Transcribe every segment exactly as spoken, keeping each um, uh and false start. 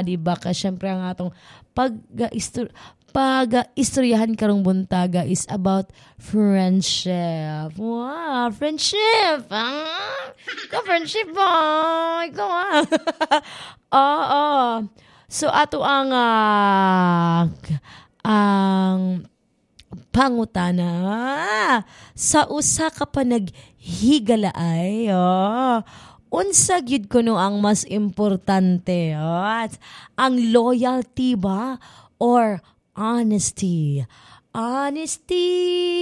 di ba? Kasi syempre ang atong pag pag istoryahan karong buntaga is about friendship. Wow, friendship! Ah, ka friendship ba? Ikaw ah. Oo. So ato ang uh, ang pangutana sa usa ka pa naghigalaay. Oh. Unsa gyud kuno ang mas importante? Oh. Ang loyalty ba or honesty? Honesty.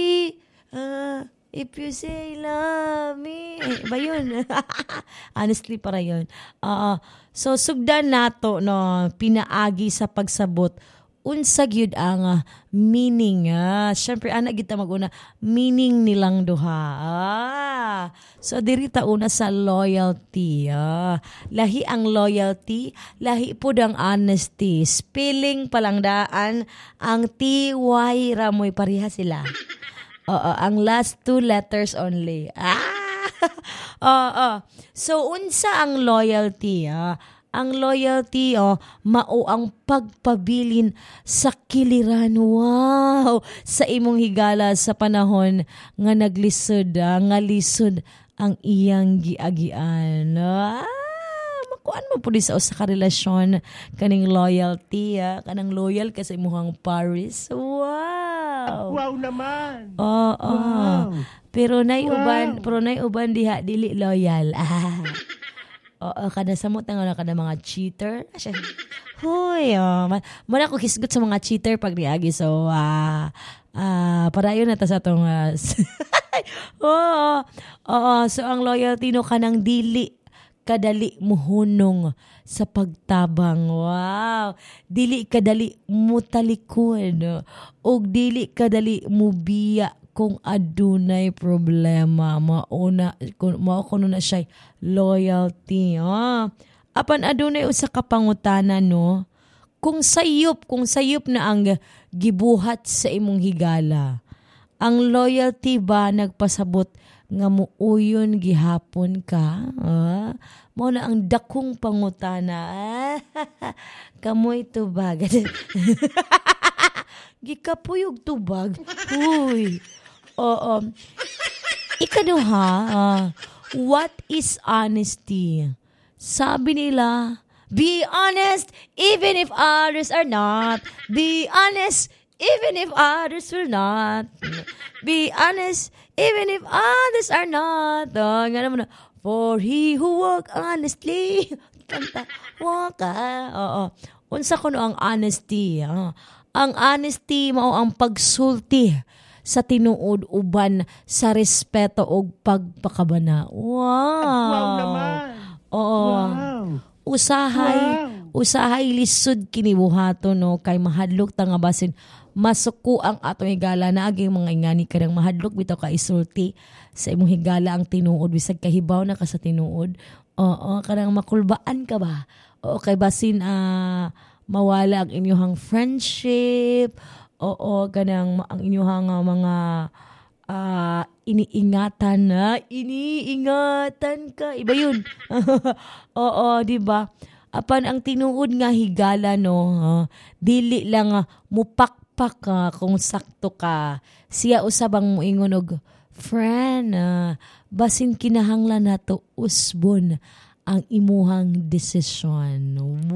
Uh, if you say love me. Eh, ba yun? Honestly para yun. Uh, so, sugdan nato no, pinaagi sa pagsabot. Unsa gyud ang uh, meaning. Uh, Siyempre, anak kita maguna, meaning nilang duha. Ah. So, dirita una sa loyalty. Ah. Lahi ang loyalty, lahi po ang honesty. Spelling palang daan, ang T Y ramoy pareha sila. Oo, ang last two letters only. Ah! Oo. So, unsa ang loyalty? Ah? Ang loyalty, oh, mao ang pagpabilin sa kiliran. Wow! Sa imong higala sa panahon nga naglisod, ah, nga lisod ang iyang giagian. Ah! Makuan mo po sa usa ka relasyon kaning loyalty, ah, kanang loyal ka sa imong Paris. Wow! Wow naman! Oo. Oh, oh. Wow! Pero nay Wow. uban, pero nay uban diha dili loyal. Ah. Oo, kada samot nga na kada mga cheater. Asya, huy, oh. Muna ko kisgot sa mga cheater pag niagi. So, ah, uh, uh, para yun na ta sa itong, uh, oo, oo, so ang loyalty no kanang dili, kadali muhunong sa pagtabang. Wow. Dili kadali mutalikod. O dili kadali mubiya kung adunay problema. Mauna, mao kuno na siya loyalty. Ah. Apan adunay usa ka pangutana no, kung sayop, kung sayop na ang gibuhat sa imong higala, ang loyalty ba nagpasabot nga muuyon gihapon ka? Ah. Mao na ang dakong pangutana. Ah. Kamoy tubag. Gikapuyog tubag. Uy. Oo. Ikaduha, uh, what is honesty? Sabi nila, be honest even if others are not. Be honest even if others will not. Be honest even if others are not. Oh, nga naman na, for he who walk honestly. Kanta, walk ah. Oo. Unsa kuno ang honesty? Ah. Ang honesty mao ang pagsulti sa tinuod uban sa respeto o pagpakabana. Wow! Wow naman! Oo. Wow! Usahay, Wow! usahay lisod kinibuhato no, kay mahadlok ta nga basin masuko ang atong higala na aging mga ingani kanang mahadlok bitaw ka isulti sa imong higala ang tinuod bisag kahibaw na ka sa tinuod. Oo, kanang makulbaan ka ba? Oo, kay basin ah, mawala ang inyong friendship. Oo, ganang ang inyong mga uh, iniingatan na. Iniingatan ka. Iba yun. Oo, di ba? Apan ang tinuod nga higala, no, uh, dili lang uh, mupakpak ka uh, kung sakto ka. Siya usabang muingon og, friend, uh, basin kinahanglan nato usbon ang imuhang desisyon.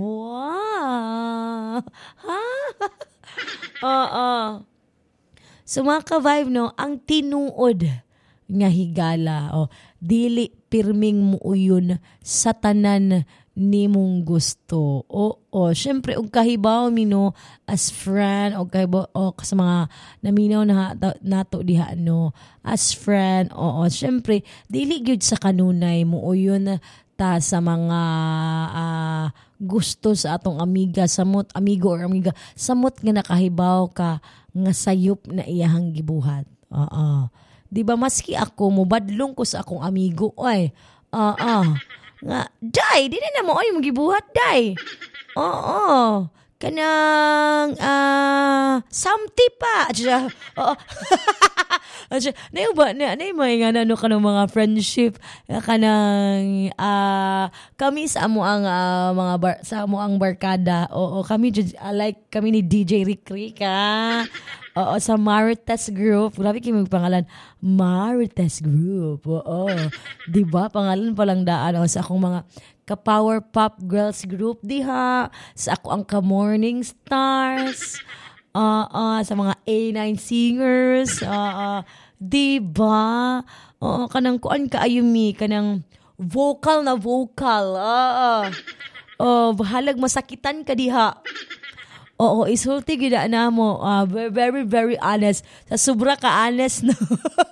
Wow! Ha? Oo. So mga ka-vibe, no, ang tinuod nga higala, oh, dili pirming muuyon sa tanan nimong gusto. Oo, syempre, og kahibaw mi, no, as friend, og kahibaw, o sa mga naminaw na nato diha, no, as friend, oo, syempre, dili gyud sa kanunay muuyon ta sa mga uh, gusto sa atong amiga, samot, amigo or amiga, samot nga nakahibaw ka nga sayop na iyahang gibuhat. Oo. Di ba maski ako, mubadlong ko sa akong amigo, oy, oo, nga, day, di na mo, oy, magibuhat, day. Oo. kanang ah samti pa. Diya. Oo. Diya. Na ba na na may nga ano kanang mga friendship kanang ah kami sa amo ang ah, mga bar, sa amo ang barkada. Oo, kami uh, like kami ni D J Rick Rick ah. Oo, sa Marites Group. Grabe kayo magpangalan. Marites Group. Oo. Diba? Pangalan palang daan. O, sa akong mga ka-Power Pop Girls Group. Diha. Sa ako ang ka-Morning Stars. Uh, uh, sa mga A nine Singers. Uh, uh, diba? Oo, kanang kuan ka ayumi. Kanang vocal na vocal. Oo. Uh, uh, bahalag masakitan ka diha. Oo, isulti gina na mo. Uh, very, very, very honest. Sa sobra ka honest, no?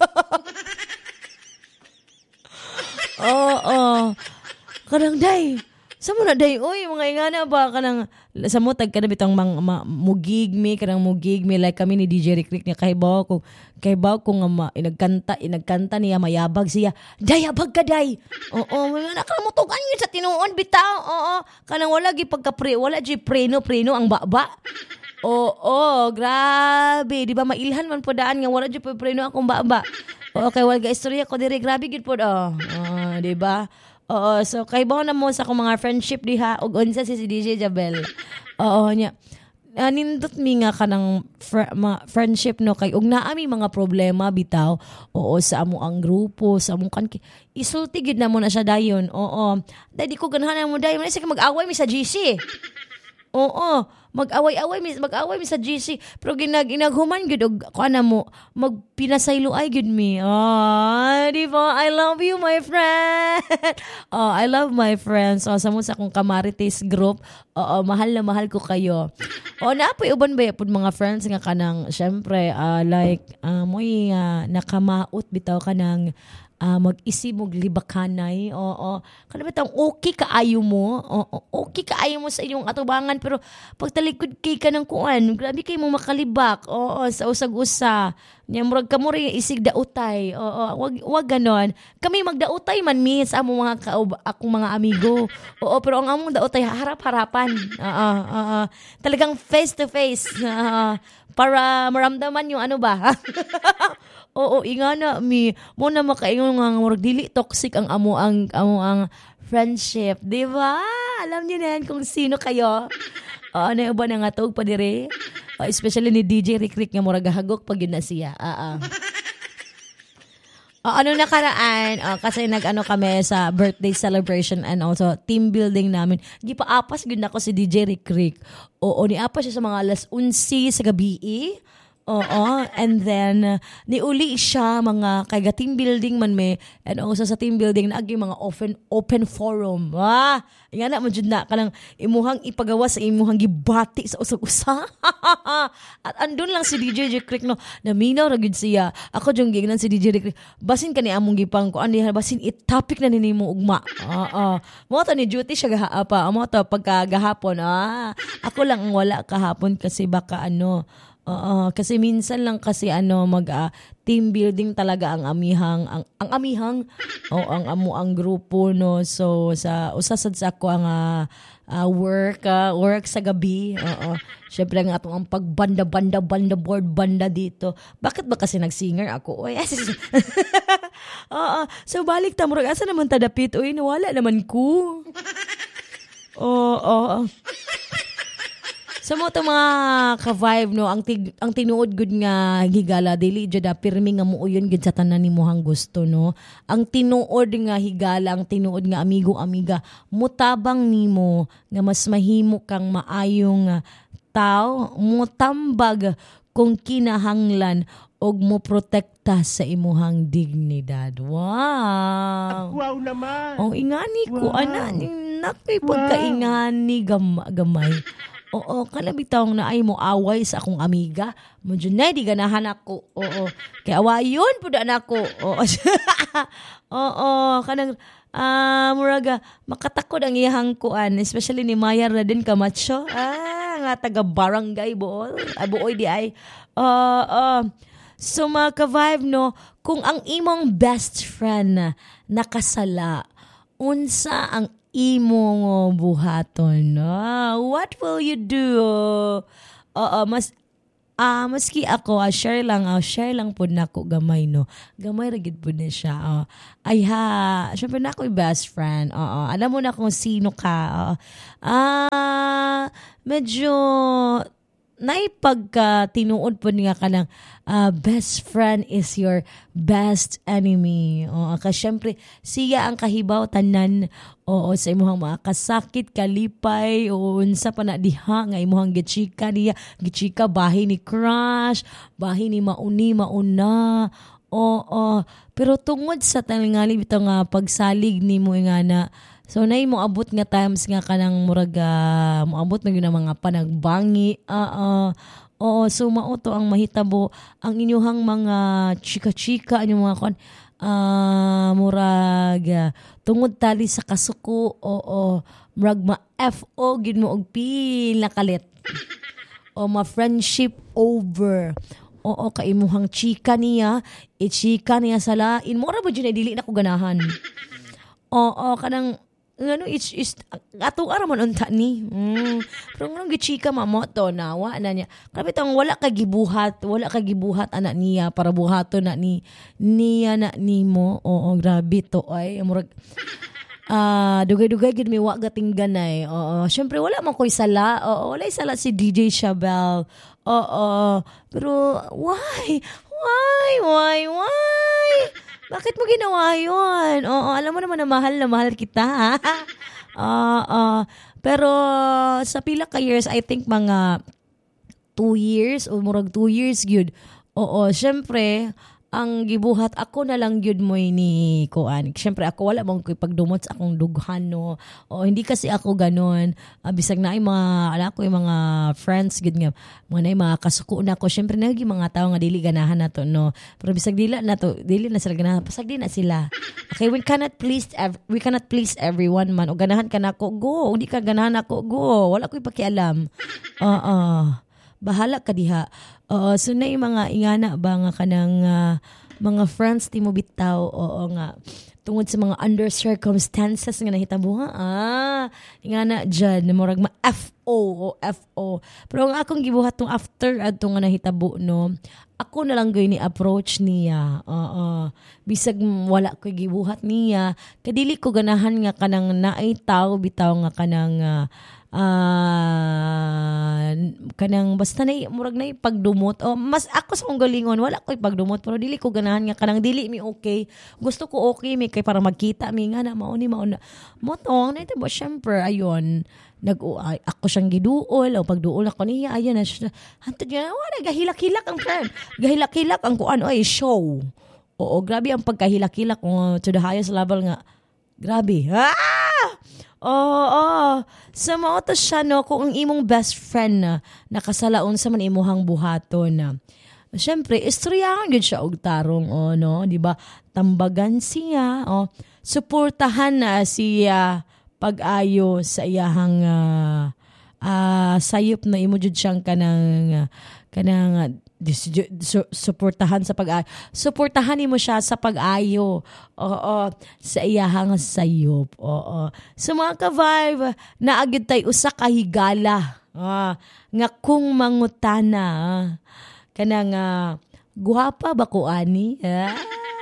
Oo, oo. Kanang, day. Sa mo na, day. Uy, mga ingana ba? Kanang, sa mo, tag ka na bitang mang, ma, mugig me, kanang mugig me. Like kami ni D J Rick Rick niya. Kay Baw, kung, kay Baw, kung um, inagkanta, inagkanta niya, mayabag siya. Day, abag ka, day. Oo, mga nakamutugan yun sa tinuon, bitaw. Oo, kanang wala gi pagka-pre, wala gi preno-preno ang baba. Oo, grabe. Di ba, mailhan man po daan nga, wala gi preno akong baba. Oo, kay wala istorya ko diri, grabe gid po. Oh, uh, di ba? Oo, so kay Baw na mo sa akong mga friendship diha, ug unsa si si D J Jabel. Oo, niya. Uh, nindot mi nga kanang fr- ma- friendship no kay ug naa mi mga problema bitaw. Oo, sa amo ang grupo, sa amo kan isulti gid na mo na siya dayon. Oo. Dai di ko ganahan mo dayon, sa mag-away mi sa G C. Oo, mag-away-away mi mag-away mi sa G C, pero ginag inaghuman gid og kuana mo magpinasaylo ay gid mi. Ah, di ba? I love you, my friend. Oh, I love my friends. So, sa mo sa akong Kamarites Group, oo, mahal na mahal ko kayo. O, naapoy uban ba pud mga friends nga kanang syempre uh, like uh, moy uh, nakamaot bitaw kanang Uh, mag-isip mo libakanay. Oo. Kana ba okay kaayo mo? Oo, okay kaayo mo sa inyong atubangan, pero pag talikod kay ka ng kuan, grabe kay mo makalibak. Oo, sa usag-usa. Nya murag ka mo rin isig dautay. Oo, wag wag ganon. Kami magdautay man mi sa among mga kaub- akong mga amigo. Oo, pero ang among dautay harap-harapan. Oo, oo. Talagang face to face. Uh, para maramdaman yung ano ba? Oo, ingana mi mo na makaingon nga murag dili toxic ang amo ang amo ang friendship, di ba? Alam niyo na yan kung sino kayo. Oo, na uban nga tawag pa dire. Uh, especially ni D J Rick Rick nga murag hagok pag yun na siya. Oo. Uh, ano nakaraan, uh, kasi nag-ano kami sa birthday celebration and also team building namin. Di pa apas gud nako si D J Rick Rick. Oo, ni apas siya sa mga alas eleven sa gabi. Oo, and then uh, niuli siya mga kay team building man me, and also sa team building na agi mga open open forum. Ah, nga na mo jud na kanang imuhang ipagawa sa imuhang gibati sa usag-usa. At andun lang si D J Rick Rick no, naminaw ra gud siya. Ako jung gignan si D J Rick Rick. Basin kani among gipang ko ani basin i-topic na nimo ugma. Oo. Mo to ni duty siya gaha mo to pagka gahapon. Ah, ako lang ang wala kahapon kasi baka ano. Oo, kasi minsan lang kasi ano mag uh, team building talaga ang amihang ang, ang amihang o oh, ang amo ang grupo no. So sa usasad sa ako ang uh, uh, work uh, work sa gabi. Oo. Syempre nga atong ang pagbanda-banda banda board banda dito. Bakit ba kasi nag-singer ako? Oy. Oo. So balik ta murag asa naman ta dapit. Oy, nawala naman ko. Oo, oo. Sa mo to mga ka-vibe no, ang tig, ang tinuod gud nga higala dili jud pirmi nga muuyon gid sa tanan nimuhang gusto no. Ang tinuod nga higala, ang tinuod nga amigo amiga, mutabang nimo nga mas mahimo kang maayong tao, mutambag kung kinahanglan og mo protekta sa imuhang dignidad. Wow. Wow naman. Oh, ingani ko wow. ana nakay pagkaingani gam, gamay. Oo, kalabitang na ay mo away sa akong amiga. Medyo na, di ganahan ako. Oo, kaya awayon po daan ako. Oo, oo, kanang, ah, uh, muraga, makatakod ang iyahang kuan, especially ni Mayar na din Camacho. Ah, nga taga barangay bool. Ah, buoy di ay. Uh, uh, so, mga ka-vibe, no, kung ang imong best friend nakasala, unsa ang imo buhaton. Ah, what will you do? Oo, mas ah maski ako, ah, share lang, ah, share lang po nako gamay no. Gamay ra gid po na siya. Oh. Ay ha, syempre na ako best friend. Oo, alam mo na kung sino ka. Oo. Ah, medyo naipagka tinuod po niya ka lang, uh, best friend is your best enemy. O, ka syempre, siya ang kahibaw tanan o sa imuhang mga kasakit, kalipay, o unsa pa na diha nga imuhang gichika niya, gichika bahay ni crush, bahay ni mauni, mauna, oo. Pero tungod sa talingali bitaw nga pagsalig ni mo nga na, so nay mo abot nga times nga kanang murag uh, moabot na gyud ang mga panagbangi. Oo. Oo, so mao to ang mahitabo ang inyuhang mga chika-chika inyong mga kon uh, murag uh, tungod tali sa kasuko. Oo. Murag ma-F O gid mo og pila kalit. O ma-friendship over. Oo, kaimuhang chika niya, i-chika niya sa lain. Mura ba dyan ay dili na ko ganahan? Oo, kanang ano, it's, it's, ato araman unta ni. Mm. Pero nga gichika mamo to, nawa na niya. Grabe tong wala ka gibuhat, wala ka gibuhat anak niya para buhato na ni niya na nimo. Oo, grabe to ay. Murag, ah, uh, dugay-dugay gid mi wa gating ganay. Oo, syempre wala man koy sala. Oo, wala sala si D J Shabel. Oo, pero why? Why? Why? Why? Bakit mo ginawa yun? Oo, alam mo naman na mahal na mahal kita. uh, uh, pero sa pila ka years, I think mga two years o murag two years yun. Oo, syempre, ang gibuhat ako na lang yun mo ni Kuan. Syempre ako wala mong pagdumot sa akong dughan no. O hindi kasi ako ganon. Uh, bisag na ay mga ala ko yung mga friends gid nga mga nay mga kasuko na ko. Syempre na yung mga tao nga dili ganahan nato no. Pero bisag dila na to, dili na sila ganahan. Pasag di na sila. Okay, we cannot please ev- we cannot please everyone man. O ganahan ka nako, go. Hindi ka ganahan ako, go. Wala ko'y pakialam. Oo. Uh-uh. Bahala ka diha. Oo, so na yung mga ingana ba nga kanang uh, mga friends ti mo bitaw, oo nga, tungod sa mga under circumstances nga nahitabo nga, ah, ingana dyan, murag ma-F O o F O. Pero ang akong gibuhat tong after adto nga nahitabo, no, ako na lang gawin ni approach niya. Oo. Bisag wala ko gibuhat niya, kadili ko ganahan nga kanang naay tao bitaw nga kanang uh, uh, kanang basta na murag na pagdumot o mas ako sa kong galingon wala ko'y pagdumot pero dili ko ganahan nga kanang dili mi okay, gusto ko okay mi kay para magkita mi nga na mauni mauna motong na ito ba syempre ayon nag ay, ako siyang giduol o pagduol ako niya ayan na siya hantod niya wala gahilak-hilak ang friend gahilak-hilak ang kuan ay show oo grabe ang pagkahilak-hilak uh, to the highest level nga grabe ah Oo, oh, sa mga to siya, no, kung ang imong best friend na nakasalaon sa man imuhang buhaton na. Siyempre, istoryahan yun siya og tarong, oh, no, di ba? Tambagan siya, oh, suportahan na siya pag-ayo sa iyahang uh, uh, sayop na imo jud siyang kanang, uh, kanang, uh, Dis, su, suportahan sa pag-ayo. Suportahan mo siya sa pag-ayo. Oo, sa iyahang sayop. Oo. So mga ka-vibe, naagid tayo usa ka higala. Ah, nga kung mangutana. Ah. Kanang uh, guwapa ba ko ani? Ah.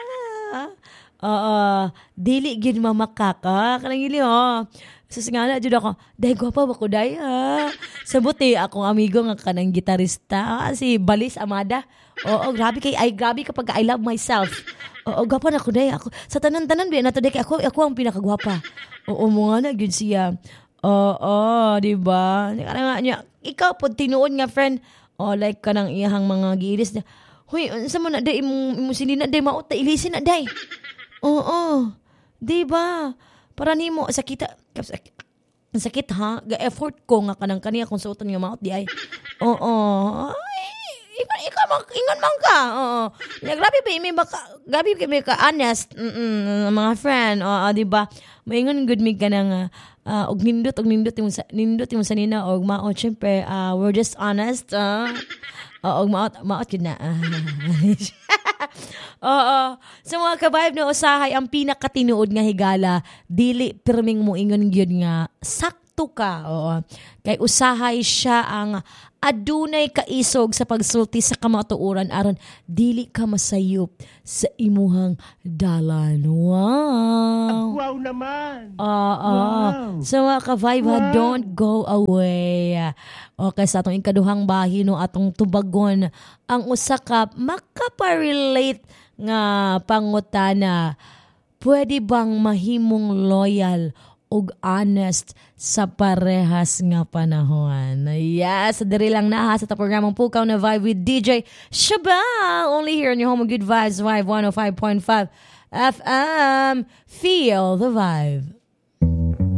Oo, dili gid mamakaka. Kanang ili oh. So, singala, jud ako, dahi gwapa ba ko, dahi, ha? Sabuti, akong amigo nga kanang gitarista, ah, si Balis Amada. Oo, grabe kay, ay, grabe kapag I love myself. Oo, gwapa na ko, dahi. Ako, sa tanan-tanan, na to, dahi, ako, ako ang pinakagwapa. Oo, mga na, yun siya. Oo, diba? Kaya nga niya, ikaw po, tinuod nga, friend, oh, like, kanang iyahang mga giilis na, huy, sa mo na, dahi, imo sinina, dahi, mauta, ilisin na, dahi. Oo, diba? Para nimo sa kita sakit ha ga-effort ko nga kanang kaniya kung suoton nga maot di ay oo ikaw ikaw man ingon man ka oo ya grabe ba imi baka grabe kay ka honest mm mga friend oo di ba moingon good mig kanang uh, og nindot og nindot imong nindot imong sanina og maot syempre uh, we're just honest uh, og maot maot gid na Oo. Sa mga ka-vibe na usahay, ang pinakatinuod nga higala, dili pirming mo ingon gyud nga sakto ka. Oo. Kay usahay siya ang adunay kaisog sa pagsulti sa kamatuoran aron dili ka masayop sa imuhang dalan. Wow. Wow naman. Oo. Wow. So mga ka-vibe, ha, Wow. don't go away. Okay, sa atong ikaduhang bahino atong tubagon ang usa ka makaparelate nga pangutana. Pwede bang mahimong loyal ug honest sa parehas nga panahon? Yes, diri lang na ha sa ta programang Pukaw na Vibe with D J Shaba. Only here on your home of good vibes, Vibe one oh five point five F M. Feel the vibe.